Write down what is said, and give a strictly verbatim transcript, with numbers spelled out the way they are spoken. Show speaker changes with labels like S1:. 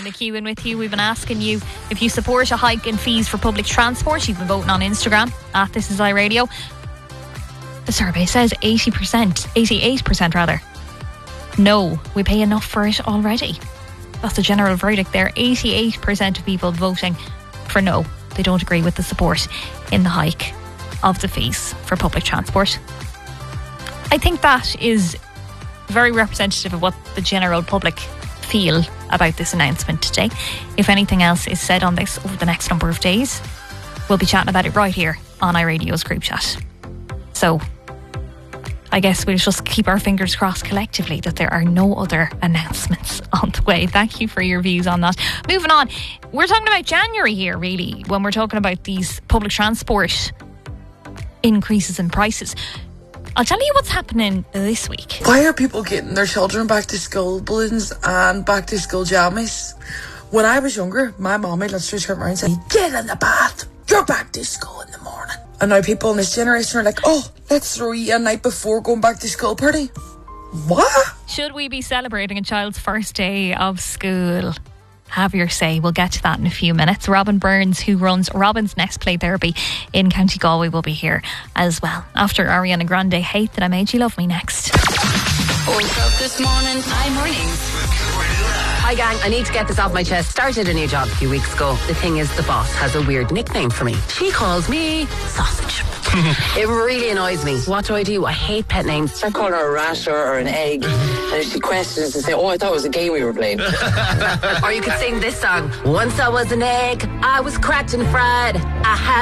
S1: McEwen with you. We've been asking you if you support a hike in fees for public transport. You've been voting on Instagram at This Is iRadio. The survey says eighty percent, eighty-eight percent rather. No, we pay enough for it already. That's the general verdict there. eighty-eight percent of people voting for no. They don't agree with the support in the hike of the fees for public transport. I think that is very representative of what the general public feel about this announcement today. If anything else is said on this over the next number of days, we'll be chatting about it right here on iRadio's group chat. So I guess we'll just keep our fingers crossed collectively that there are no other announcements on the way. Thank you for your views on that. Moving on, we're talking about January here, really, when we're talking about these public transport increases in prices. I'll tell you what's happening this week.
S2: Why are people getting their children back to school balloons and back to school jammies? When I was younger, my mommy literally turned around and said, get in the bath, you're back to school in the morning. And now people in this generation are like, oh, let's throw you a night before going back to school party. What?
S1: Should we be celebrating a child's first day of school? Have your say. We'll get to that in a few minutes. Robin Burns, who runs Robin's Next Play Therapy in County Galway, will be here as well. After Ariana Grande, Hate That I Made You Love Me next.
S3: Woke up this morning. Hi, mornings. Hi gang, I need to get this off my chest. Started a new job a few weeks ago. The thing is, the boss has a weird nickname for me. She calls me Sausage. It really annoys me. What do I do? I hate pet names.
S4: Start calling her a rat or, or an egg, and if she questions and say, oh, I thought it was a game we were playing.
S3: Or you could sing this song. Once I was an egg, I was cracked and fried. I had